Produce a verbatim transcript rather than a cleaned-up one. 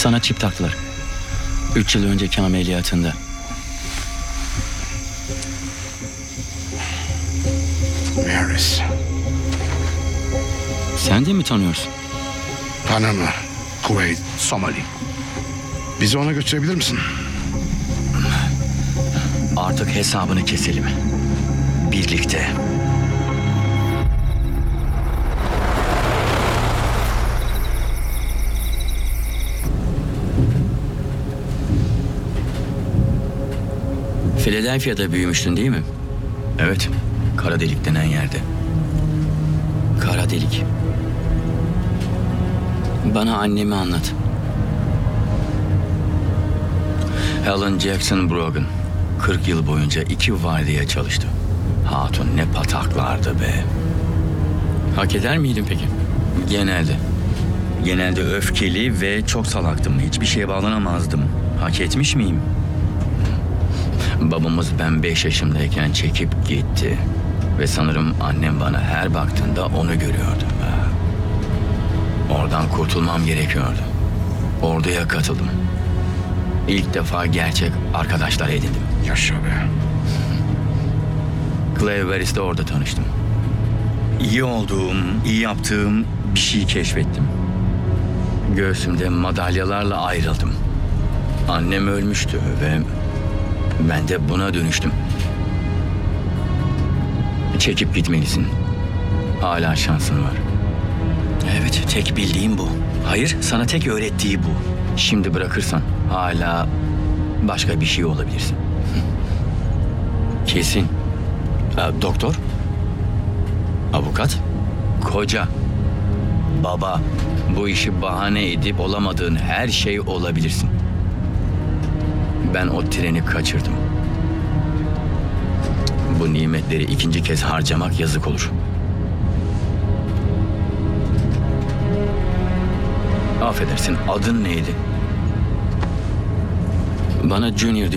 Sana çip taktılar. Üç yıl önceki ameliyatında. Maris. Sen de mi tanıyorsun? Panama, Kuveyt, Somali. Bizi ona götürebilir misin? Artık hesabını keselim. Birlikte. Philadelphia'da büyümüştün değil mi? Evet. Kara delik denen yerde. Kara delik. Bana annemi anlat. Helen Jackson Brogan. kırk yıl boyunca iki vardiya çalıştı. Hatun ne pataklardı be. Hak eder miydim peki? Genelde. Genelde öfkeli ve çok salaktım. Hiçbir şeye bağlanamazdım. Hak etmiş miyim? Babamız ben beş yaşımdayken çekip gitti. Ve sanırım annem bana her baktığında onu görüyordu. Oradan kurtulmam gerekiyordu. Orduya katıldım. İlk defa gerçek arkadaşlar edindim. Yaşa be. Clay Veris'te orada tanıştım. İyi olduğum, iyi yaptığım bir şey keşfettim. Göğsümde madalyalarla ayrıldım. Annem ölmüştü ve ben de buna dönüştüm. Çekip gitmelisin. Hala şansın var. Evet, tek bildiğim bu. Hayır, sana tek öğrettiği bu. Şimdi bırakırsan hala başka bir şey olabilirsin. Kesin. Ee, doktor? Avukat? Koca? Baba? Bu işi bahane edip olamadığın her şey olabilirsin. Ben o treni kaçırdım. Bu nimetleri ikinci kez harcamak yazık olur. Affedersin, adın neydi? Bana Junior